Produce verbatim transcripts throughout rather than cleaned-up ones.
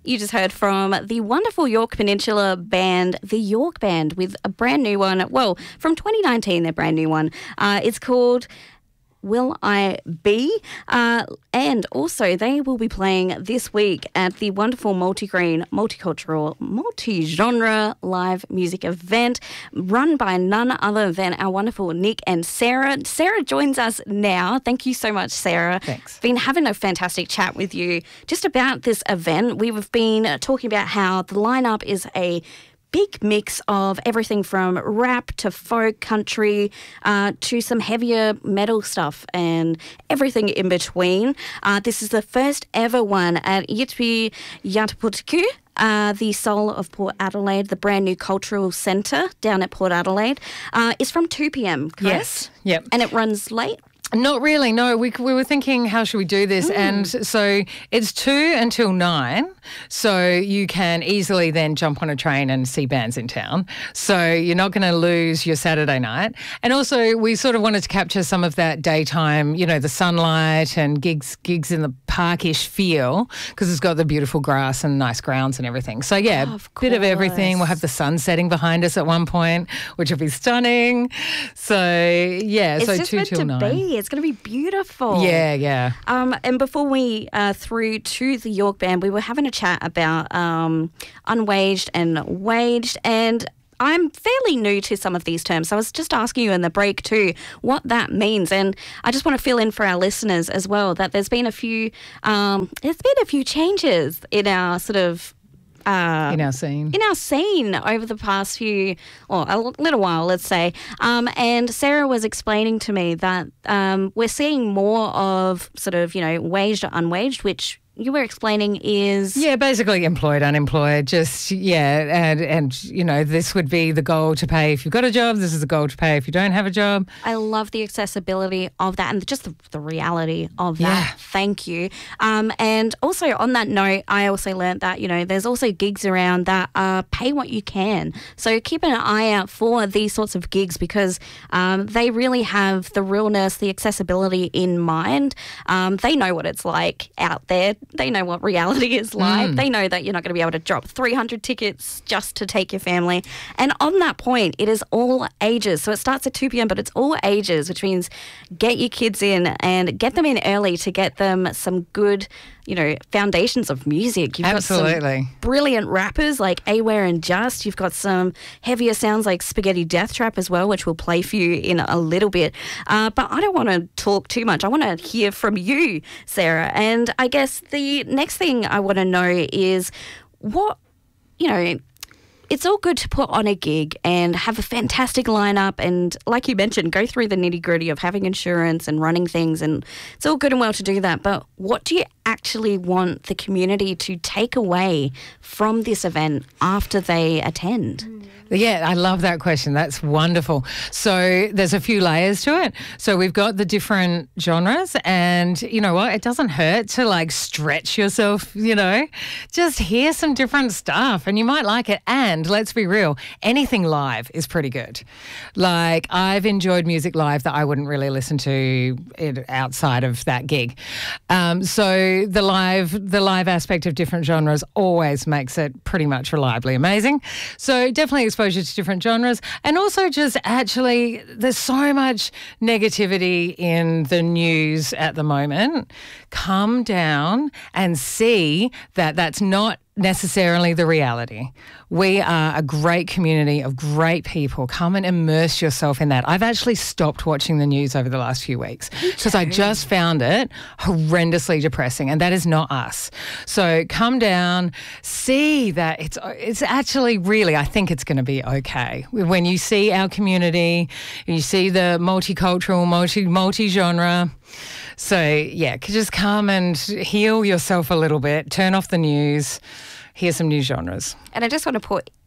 you just heard from the wonderful Yorke Peninsula band, the Yorke Band, with a brand new one. Well, from twenty nineteen, their brand new one. Uh, it's called Will I Be? Uh, and also they will be playing this week at the wonderful Multigreen, multicultural, multi-genre live music event run by none other than our wonderful Nick and Sarah. Sarah joins us now. Thank you so much, Sarah. Thanks. Been having a fantastic chat with you just about this event. We've been talking about how the lineup is a big mix of everything from rap to folk, country, uh, to some heavier metal stuff and everything in between. Uh, this is the first ever one at Yitpi Yataputiku, uh, the soul of Port Adelaide, the brand new cultural centre down at Port Adelaide. Uh, it's from two p.m, correct? Yes, yep. And it runs late? Not really, no. We we were thinking, how should we do this? Mm. And so it's two until nine, so you can easily then jump on a train and see bands in town. So you're not going to lose your Saturday night. And also we sort of wanted to capture some of that daytime, you know, the sunlight and gigs gigs in the parkish feel, because it's got the beautiful grass and nice grounds and everything. So, yeah, a oh, of bit of everything. We'll have the sun setting behind us at one point, which will be stunning. So, yeah, it's so just two meant till to nine. Be. It's going to be beautiful. Yeah, yeah. Um, and before we uh, threw to the Yorke Band, we were having a chat about um, unwaged and waged, and I'm fairly new to some of these terms. So I was just asking you in the break too what that means, and I just want to fill in for our listeners as well that there's been a few, um, there's been a few changes in our sort of. Uh, in our scene. In our scene over the past few, or a little while, let's say. Um, and Sarah was explaining to me that um, we're seeing more of sort of, you know, waged or unwaged, which you were explaining is... Yeah, basically employed, unemployed, just, yeah, and, and, you know, this would be the goal to pay if you've got a job, this is the goal to pay if you don't have a job. I love the accessibility of that and just the, the reality of that. Yeah. Thank you. Um, and also on that note, I also learned that, you know, there's also gigs around that uh, pay what you can. So keep an eye out for these sorts of gigs because um, they really have the realness, the accessibility in mind. Um, they know what it's like out there. They know what reality is like. Mm. They know that you're not going to be able to drop three hundred tickets just to take your family. And on that point, it is all ages. So it starts at two p.m, but it's all ages, which means get your kids in and get them in early to get them some good, you know, foundations of music. You've Absolutely. got some brilliant rappers like Aware and Just. You've got some heavier sounds like Spaghetti Death Trap as well, which we'll play for you in a little bit. Uh, but I don't want to talk too much. I want to hear from you, Sarah. And I guess the next thing I want to know is what, you know, it's all good to put on a gig and have a fantastic lineup and, like you mentioned, go through the nitty-gritty of having insurance and running things, and it's all good and well to do that. But what do you actually want the community to take away from this event after they attend? Mm. Yeah, I love that question. That's wonderful. So there's a few layers to it. So we've got the different genres, and you know what? It doesn't hurt to like stretch yourself, you know, just hear some different stuff and you might like it. And let's be real, anything live is pretty good. Like I've enjoyed music live that I wouldn't really listen to it outside of that gig. Um, so the live, the live aspect of different genres always makes it pretty much reliably amazing. So definitely exposure to different genres, and also just actually there's so much negativity in the news at the moment. Come down and see that that's not necessarily the reality. We are a great community of great people. Come and immerse yourself in that. I've actually stopped watching the news over the last few weeks because I just found it horrendously depressing, and that is not us. So come down, see that it's it's actually really, I think it's going to be okay. When you see our community, you see the multicultural, multi multi-genre. So, yeah, just come and heal yourself a little bit, turn off the news, hear some new genres. And I just want to put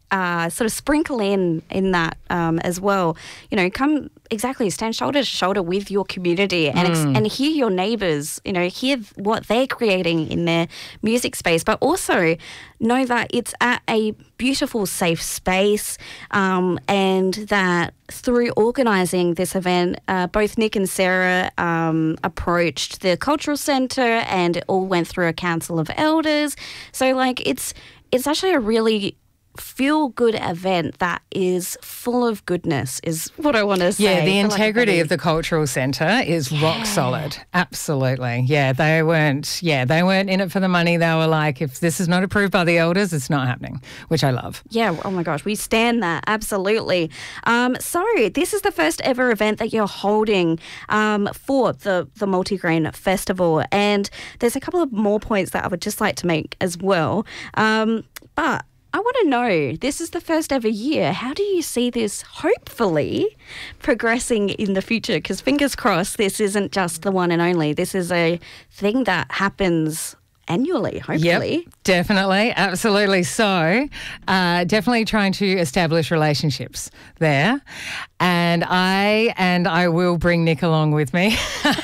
uh, sort of sprinkle in in that um, as well. You know, come exactly stand shoulder to shoulder with your community and ex- Mm. and hear your neighbours. You know, hear what they're creating in their music space, but also know that it's at a beautiful, safe space, um, and that through organising this event, uh, both Nick and Sarah um, approached the cultural centre, and it all went through a council of elders. So, like, it's it's actually a really feel-good event that is full of goodness, is what I want to say. Yeah, the for lack integrity better- of the cultural centre is rock solid. Absolutely. Yeah, they weren't. Yeah, they weren't in it for the money. They were like, if this is not approved by the elders, it's not happening, which I love. Yeah, oh my gosh, we stand that, absolutely. Um, so this is the first ever event that you're holding um, for the, the Multigrain Festival, and there's a couple of more points that I would just like to make as well. Um, but I want to know, this is the first ever year. How do you see this hopefully progressing in the future? Because fingers crossed, this isn't just the one and only. This is a thing that happens annually, hopefully. Yep, definitely, absolutely. So, uh, definitely trying to establish relationships there, and I and I will bring Nick along with me.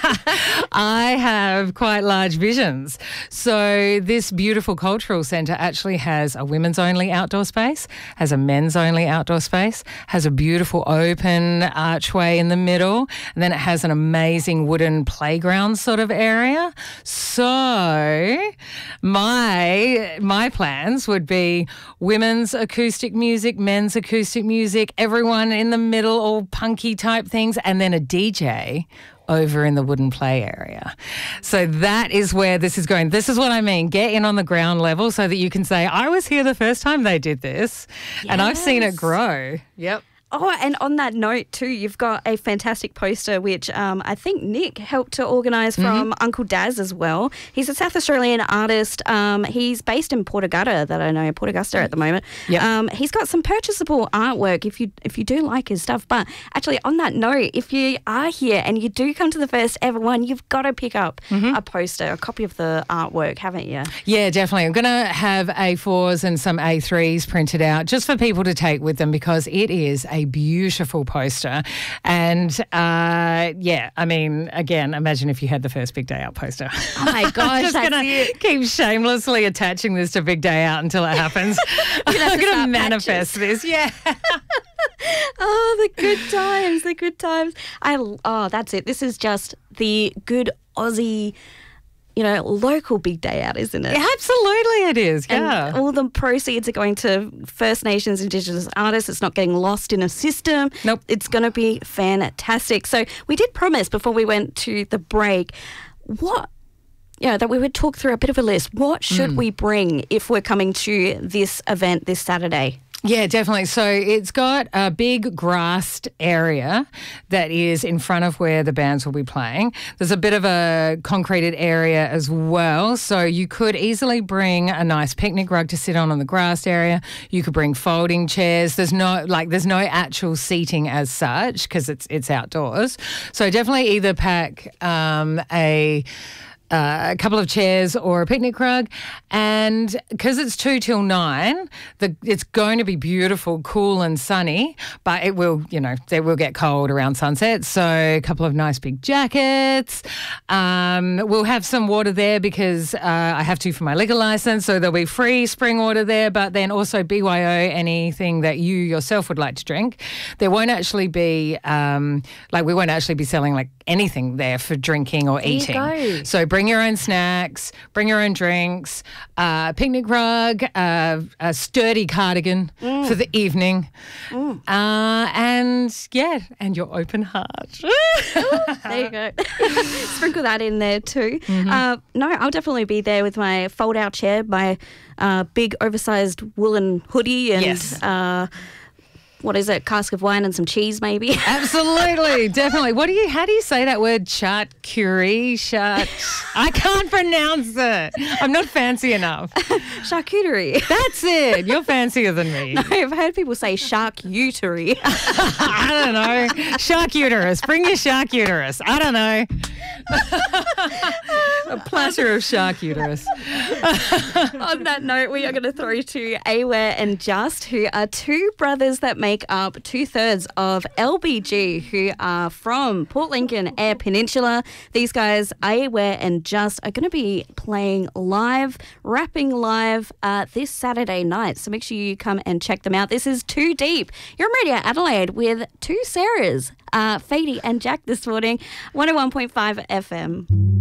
I have quite large visions. So, this beautiful cultural centre actually has a women's only outdoor space, has a men's only outdoor space, has a beautiful open archway in the middle, and then it has an amazing wooden playground sort of area. So, My my plans would be women's acoustic music, men's acoustic music, everyone in the middle, all punky type things, and then a D J over in the wooden play area. So that is where this is going. This is what I mean. Get in on the ground level so that you can say, I was here the first time they did this, and I've seen it Yes. grow. Yep. Oh, and on that note too, you've got a fantastic poster which um, I think Nick helped to organise from Uncle Daz as well. He's a South Australian artist. Um, he's based in Port Augusta, that I know, Port Augusta at the moment. Yep. Um, he's got some purchasable artwork if you if you do like his stuff. But actually, on that note, if you are here and you do come to the first ever one, you've got to pick up a poster, a copy of the artwork, haven't you? Yeah, definitely. I'm going to have A fours and some A threes printed out just for people to take with them, because it is a beautiful poster. And uh, yeah, I mean, again, imagine if you had the first Big Day Out poster. Oh my gosh, Just that's going to it. keep shamelessly attaching this to Big Day Out until it happens. have I'm to going to start manifest this. Yeah. Oh, the good times, the good times. I oh, that's it. This is just the good Aussie, you know, local Big Day Out, isn't it? Absolutely it is. And Yeah. all the proceeds are going to First Nations, Indigenous artists. It's not getting lost in a system. Nope. It's going to be fantastic. So we did promise before we went to the break, what, you know, that we would talk through a bit of a list. What should we bring if we're coming to this event this Saturday? Yeah, definitely. So it's got a big grassed area that is in front of where the bands will be playing. There's a bit of a concreted area as well. So you could easily bring a nice picnic rug to sit on on the grassed area. You could bring folding chairs. There's no like there's no actual seating as such because it's it's outdoors. So definitely either pack um, a Uh, a couple of chairs or a picnic rug, and because it's two till nine, the, it's going to be beautiful, cool and sunny, but it will, you know, it will get cold around sunset, so a couple of nice big jackets. Um, we'll have some water there because uh, I have to for my liquor license, so there'll be free spring water there, but then also B Y O anything that you yourself would like to drink. There won't actually be, um, like we won't actually be selling like anything there for drinking or There you eating. go. So bring your own snacks, bring your own drinks, uh, picnic rug, uh, a sturdy cardigan for the evening, uh, and yeah, and your open heart. There you go. Sprinkle that in there too. Uh, no, I'll definitely be there with my fold-out chair, my uh, big oversized woolen hoodie, and Yes. uh, what is it, cask of wine and some cheese maybe. Absolutely, definitely. What do you, how do you say that word? Charcuterie, chart. I can't pronounce it. I'm not fancy enough. Charcuterie. That's it. You're fancier than me. No, I've heard people say charcuterie. I don't know. Shark uterus. Bring your shark uterus. I don't know. A platter of shark uterus. On that note, we are going to throw to Aware and Just, who are two brothers that make up two-thirds of L B G, who are from Port Lincoln, Eyre Peninsula. These guys, Aware and Just, are going to be playing live, rapping live uh, this Saturday night. So make sure you come and check them out. This is Too Deep. You're on Radio Adelaide with two Sarahs, uh, Fady and Jack this morning, one oh one point five F M.